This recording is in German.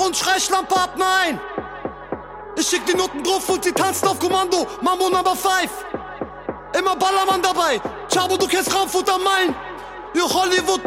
und schrei Schlampe ab, nein. Ich schick die Noten drauf und sie tanzt auf Kommando. Mambo Number 5. Immer Ballermann dabei. Chabo, du kennst Frankfurt am Main. Wir Hollywood